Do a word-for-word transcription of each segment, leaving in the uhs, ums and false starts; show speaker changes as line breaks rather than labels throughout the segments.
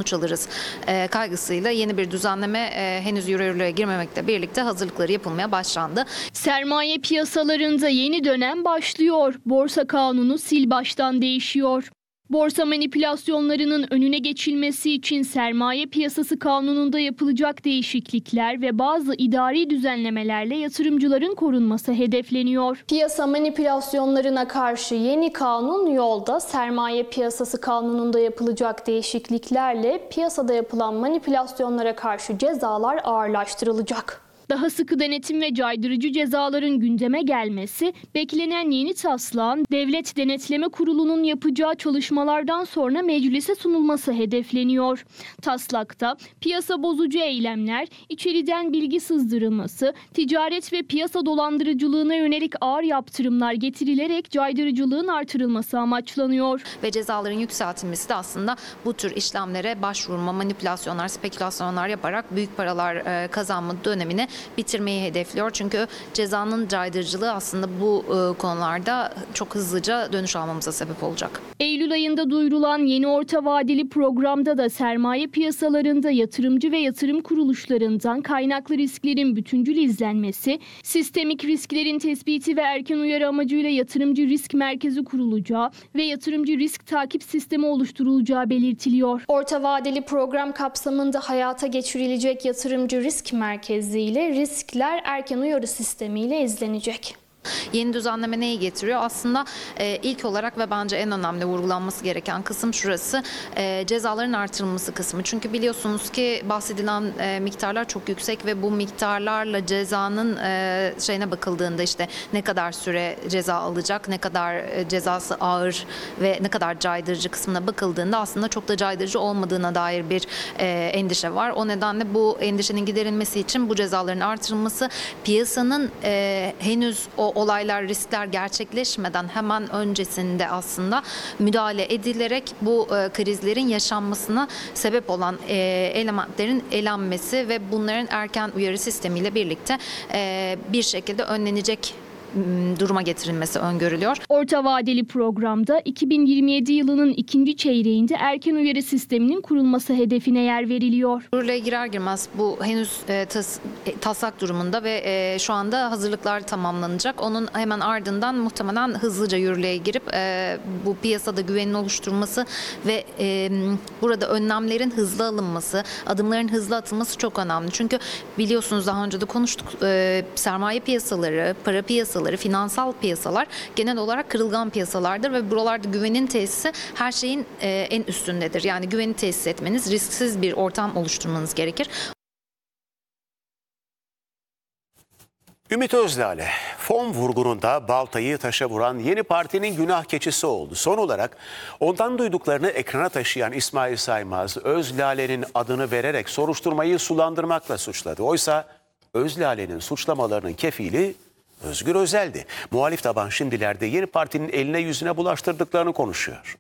sonuç alırız e, kaygısıyla yeni bir düzenleme e, henüz yürürlüğe girmemekle birlikte hazırlıkları yapılmaya başlandı.
Sermaye piyasalarında yeni dönem başlıyor. Borsa kanunu sil baştan değişiyor. Borsa manipülasyonlarının önüne geçilmesi için sermaye piyasası kanununda yapılacak değişiklikler ve bazı idari düzenlemelerle yatırımcıların korunması hedefleniyor. Piyasa manipülasyonlarına karşı yeni kanun yolda. Sermaye piyasası kanununda yapılacak değişikliklerle piyasada yapılan manipülasyonlara karşı cezalar ağırlaştırılacak. Daha sıkı denetim ve caydırıcı cezaların gündeme gelmesi, beklenen yeni taslağın Devlet Denetleme Kurulu'nun yapacağı çalışmalardan sonra meclise sunulması hedefleniyor. Taslakta piyasa bozucu eylemler, içeriden bilgi sızdırılması, ticaret ve piyasa dolandırıcılığına yönelik ağır yaptırımlar getirilerek caydırıcılığın artırılması amaçlanıyor.
Ve cezaların yükseltilmesi de aslında bu tür işlemlere başvurma, manipülasyonlar, spekülasyonlar yaparak büyük paralar kazanma dönemini bitirmeyi hedefliyor. Çünkü cezanın caydırıcılığı aslında bu e, konularda çok hızlıca dönüş almamıza sebep olacak.
Eylül ayında duyurulan yeni orta vadeli programda da sermaye piyasalarında yatırımcı ve yatırım kuruluşlarından kaynaklı risklerin bütüncül izlenmesi, sistemik risklerin tespiti ve erken uyarı amacıyla yatırımcı risk merkezi kurulacağı ve yatırımcı risk takip sistemi oluşturulacağı belirtiliyor. Orta vadeli program kapsamında hayata geçirilecek yatırımcı risk merkezi ile riskler erken uyarı sistemiyle izlenecek.
Yeni düzenleme neyi getiriyor? Aslında e, ilk olarak ve bence en önemli vurgulanması gereken kısım şurası, e, cezaların artırılması kısmı. Çünkü biliyorsunuz ki bahsedilen e, miktarlar çok yüksek ve bu miktarlarla cezanın e, şeyine bakıldığında işte ne kadar süre ceza alacak, ne kadar e, cezası ağır ve ne kadar caydırıcı kısmına bakıldığında aslında çok da caydırıcı olmadığına dair bir e, endişe var. O nedenle bu endişenin giderilmesi için bu cezaların artırılması, piyasanın e, henüz o olaylar, riskler gerçekleşmeden hemen öncesinde aslında müdahale edilerek bu e, krizlerin yaşanmasına sebep olan e, elementlerin elenmesi ve bunların erken uyarı sistemiyle birlikte e, bir şekilde önlenecek duruma getirilmesi öngörülüyor.
Orta vadeli programda iki bin yirmi yedi yılının ikinci çeyreğinde erken uyarı sisteminin kurulması hedefine yer veriliyor.
Yürürlüğe girer girmez bu henüz e, tas, e, taslak durumunda ve e, şu anda hazırlıklar tamamlanacak. Onun hemen ardından muhtemelen hızlıca yürürlüğe girip e, bu piyasada güvenin oluşturulması ve e, burada önlemlerin hızlı alınması, adımların hızlı atılması çok önemli. Çünkü biliyorsunuz daha önce de konuştuk, e, sermaye piyasaları, para piyasaları, finansal piyasalar genel olarak kırılgan piyasalardır ve buralarda güvenin tesisi her şeyin e, en üstündedir. Yani güveni tesis etmeniz, risksiz bir ortam oluşturmanız gerekir.
Ümit Özdağ'le fon vurgununda baltayı taşa vuran yeni partinin günah keçisi oldu. Son olarak ondan duyduklarını ekrana taşıyan İsmail Saymaz, Özlale'nin adını vererek soruşturmayı sulandırmakla suçladı. Oysa Özlale'nin suçlamalarının kefili Özgür Özel'di. Muhalif taban şimdilerde yeni partinin eline yüzüne bulaştırdıklarını konuşuyor.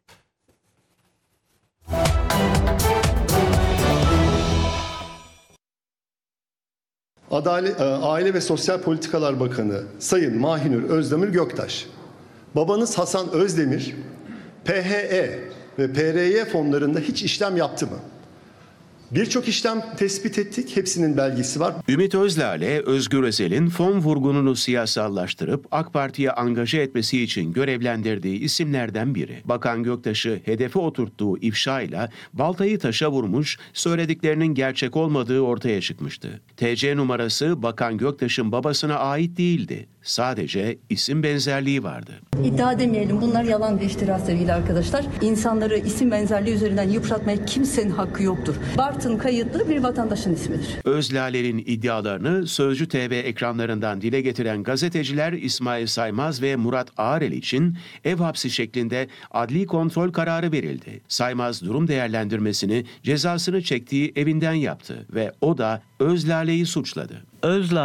Adalet, Aile ve Sosyal Politikalar Bakanı Sayın Mahinur Özdemir Göktaş, babanız Hasan Özdemir, P H E ve P R Y fonlarında hiç işlem yaptı mı? Birçok işlem tespit ettik, hepsinin belgesi var.
Ümit Özdağ'le Özgür Özel'in fon vurgununu siyasallaştırıp AK Parti'ye angaje etmesi için görevlendirdiği isimlerden biri. Bakan Göktaş'ı hedefe oturttuğu ifşayla baltayı taşa vurmuş, söylediklerinin gerçek olmadığı ortaya çıkmıştı. T C numarası Bakan Göktaş'ın babasına ait değildi. Sadece isim benzerliği vardı.
İddia demeyelim, bunlar yalan ve iftira sevgili arkadaşlar. İnsanları isim benzerliği üzerinden yıpratmaya kimsenin hakkı yoktur. Bartın kayıtlı bir vatandaşın ismidir.
Özlale'nin iddialarını Sözcü T V ekranlarından dile getiren gazeteciler İsmail Saymaz ve Murat Ağrel için ev hapsi şeklinde adli kontrol kararı verildi. Saymaz durum değerlendirmesini cezasını çektiği evinden yaptı ve o da Özlale'yi suçladı.
Özlale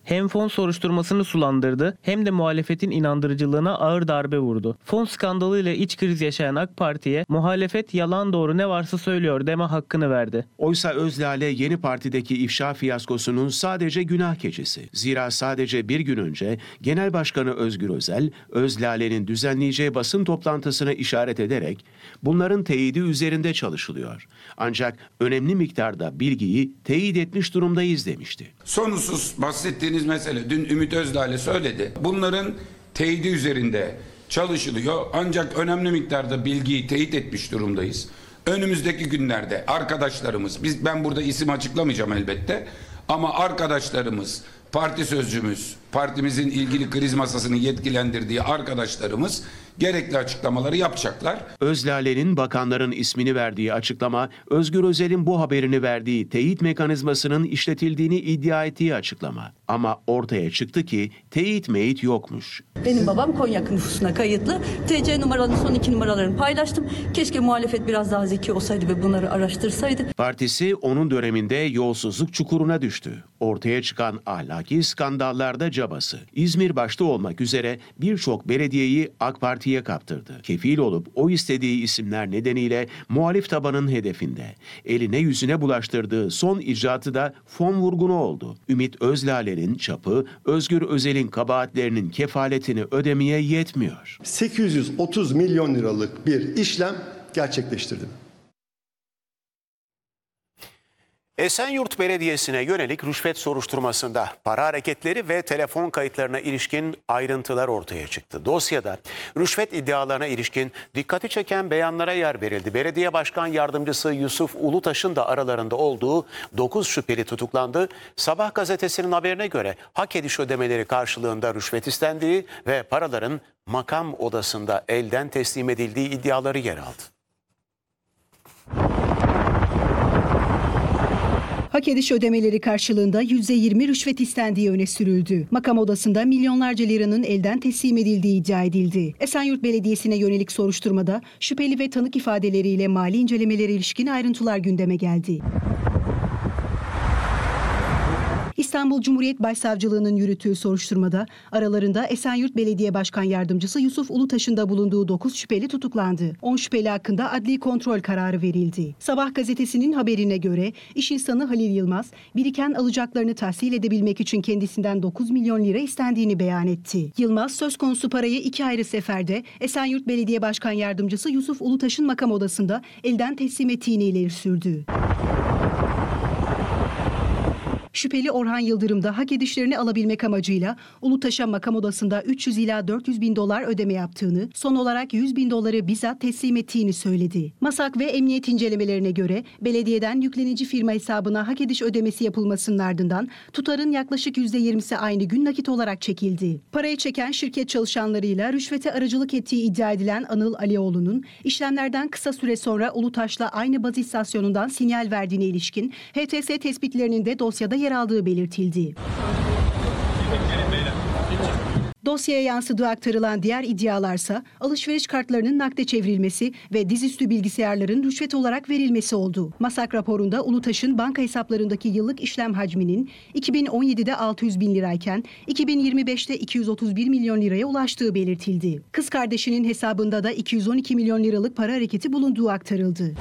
Hem fon soruşturmasını sulandırdı hem de muhalefetin inandırıcılığına ağır darbe vurdu. Fon skandalıyla iç kriz yaşayan AK Parti'ye muhalefet yalan doğru ne varsa söylüyor deme hakkını verdi.
Oysa Özlale yeni partideki ifşa fiyaskosunun sadece günah keçisi. Zira sadece bir gün önce Genel Başkanı Özgür Özel, Özlale'nin düzenleyeceği basın toplantısına işaret ederek bunların teyidi üzerinde çalışılıyor. Ancak önemli miktarda bilgiyi teyit etmiş durumdayız demişti.
Son husus bahsettiğiniz mesele, dün Ümit Özdağ söyledi. Bunların teyidi üzerinde çalışılıyor ancak önemli miktarda bilgiyi teyit etmiş durumdayız. Önümüzdeki günlerde arkadaşlarımız, biz ben burada isim açıklamayacağım elbette ama arkadaşlarımız, parti sözcümüz, partimizin ilgili kriz masasını yetkilendirdiği arkadaşlarımız gerekli açıklamaları yapacaklar.
Özlale'nin bakanların ismini verdiği açıklama, Özgür Özel'in bu haberini verdiği teyit mekanizmasının işletildiğini iddia ettiği açıklama. Ama ortaya çıktı ki teyit meyit yokmuş.
Benim babam Konya nüfusuna kayıtlı. T C numaralarının son iki numaralarını paylaştım. Keşke muhalefet biraz daha zeki olsaydı ve bunları araştırsaydı.
Partisi onun döneminde yolsuzluk çukuruna düştü. Ortaya çıkan ahlaki skandallarda cabası. İzmir başta olmak üzere birçok belediyeyi AK Parti'ye kaptırdı. Kefil olup o istediği isimler nedeniyle muhalif tabanın hedefinde. Eline yüzüne bulaştırdığı son icraatı da fon vurgunu oldu. Ümit Özlale'nin çapı Özgür Özel'in kabahatlerinin kefaletini ödemeye yetmiyor.
sekiz yüz otuz milyon liralık bir işlem gerçekleştirdim.
Esenyurt Belediyesi'ne yönelik rüşvet soruşturmasında para hareketleri ve telefon kayıtlarına ilişkin ayrıntılar ortaya çıktı. Dosyada rüşvet iddialarına ilişkin dikkati çeken beyanlara yer verildi. Belediye Başkan Yardımcısı Yusuf Ulutaş'ın da aralarında olduğu dokuz şüpheli tutuklandı. Sabah gazetesinin haberine göre hak ediş ödemeleri karşılığında rüşvet istendiği ve paraların makam odasında elden teslim edildiği iddiaları yer aldı.
Hak ediş ödemeleri karşılığında yüzde yirmi rüşvet istendiği öne sürüldü. Makam odasında milyonlarca liranın elden teslim edildiği iddia edildi. Esenyurt Belediyesi'ne yönelik soruşturmada şüpheli ve tanık ifadeleriyle mali incelemelere ilişkin ayrıntılar gündeme geldi. İstanbul Cumhuriyet Başsavcılığı'nın yürüttüğü soruşturmada aralarında Esenyurt Belediye Başkan Yardımcısı Yusuf Ulutaş'ın da bulunduğu dokuz şüpheli tutuklandı. on şüpheli hakkında adli kontrol kararı verildi. Sabah gazetesinin haberine göre iş insanı Halil Yılmaz, biriken alacaklarını tahsil edebilmek için kendisinden dokuz milyon lira istendiğini beyan etti. Yılmaz söz konusu parayı iki ayrı seferde Esenyurt Belediye Başkan Yardımcısı Yusuf Ulutaş'ın makam odasında elden teslim ettiğini ileri sürdü. Şüpheli Orhan Yıldırım da hak edişlerini alabilmek amacıyla Ulutaş'a makam odasında üç yüz ila dört yüz bin dolar ödeme yaptığını, son olarak yüz bin doları bizzat teslim ettiğini söyledi. MASAK ve emniyet incelemelerine göre belediyeden yüklenici firma hesabına hak ediş ödemesi yapılmasının ardından tutarın yaklaşık yüzde yirmisi aynı gün nakit olarak çekildi. Parayı çeken şirket çalışanlarıyla rüşvete aracılık ettiği iddia edilen Anıl Alioğlu'nun işlemlerden kısa süre sonra Ulutaş'la aynı baz istasyonundan sinyal verdiğine ilişkin H T S tespitlerinin de dosyada yer aldığı belirtildi. Dosyaya yansıdığı aktarılan diğer iddialarsa alışveriş kartlarının nakde çevrilmesi ve dizüstü bilgisayarların rüşvet olarak verilmesi oldu. MASAK raporunda Ulutaş'ın banka hesaplarındaki yıllık işlem hacminin iki bin on yedide altı yüz bin lirayken iki bin yirmi beşte iki yüz otuz bir milyon liraya ulaştığı belirtildi. Kız kardeşinin hesabında da iki yüz on iki milyon liralık para hareketi bulunduğu aktarıldı.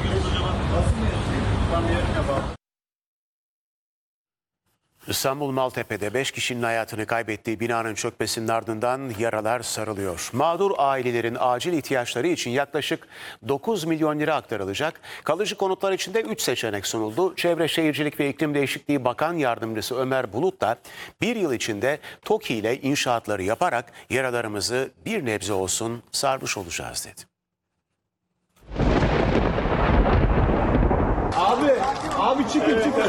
İstanbul Maltepe'de beş kişinin hayatını kaybettiği binanın çökmesinin ardından yaralar sarılıyor. Mağdur ailelerin acil ihtiyaçları için yaklaşık dokuz milyon lira aktarılacak. Kalıcı konutlar için de üç seçenek sunuldu. Çevre Şehircilik ve İklim Değişikliği Bakan Yardımcısı Ömer Bulut da bir yıl içinde TOKİ ile inşaatları yaparak yaralarımızı bir nebze olsun sarmış olacağız dedi.
Abi, abi çıkın çıkın.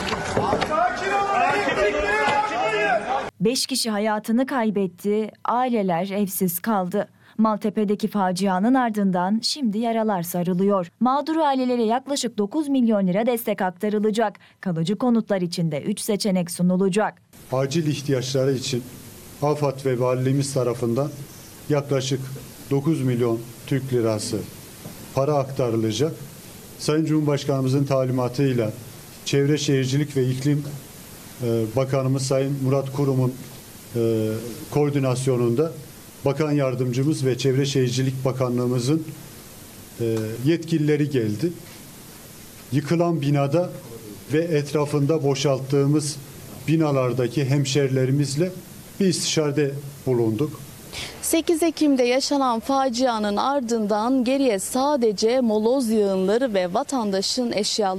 Beş kişi hayatını kaybetti, aileler evsiz kaldı. Maltepe'deki facianın ardından şimdi yaralar sarılıyor. Mağdur ailelere yaklaşık dokuz milyon lira destek aktarılacak. Kalıcı konutlar için de üç seçenek sunulacak.
Acil ihtiyaçları için AFAD ve valiliğimiz tarafından yaklaşık dokuz milyon Türk lirası para aktarılacak. Sayın Cumhurbaşkanımızın talimatıyla Çevre Şehircilik ve İklim e, Bakanımız Sayın Murat Kurum'un e, koordinasyonunda Bakan Yardımcımız ve Çevre Şehircilik Bakanlığımızın e, yetkilileri geldi. Yıkılan binada ve etrafında boşalttığımız binalardaki hemşerilerimizle bir istişarede bulunduk.
sekiz Ekim'de yaşanan facianın ardından geriye sadece moloz yığınları ve vatandaşın eşyaları